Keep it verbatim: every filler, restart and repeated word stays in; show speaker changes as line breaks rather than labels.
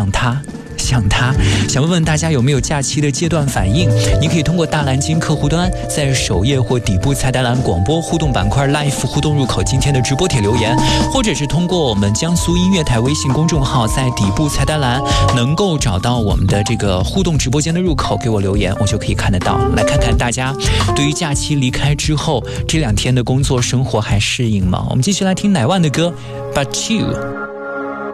想他想他，想问问大家有没有假期的阶段反应？你可以通过大蓝鲸客户端在首页或底部菜单栏广播互动板块 Live 互动入口今天的直播帖留言，或者是通过我们江苏音乐台微信公众号在底部菜单栏能够找到我们的这个互动直播间的入口，给我留言，我就可以看得到。来看看大家对于假期离开之后这两天的工作生活还适应吗？我们继续来听乃万的歌 But You。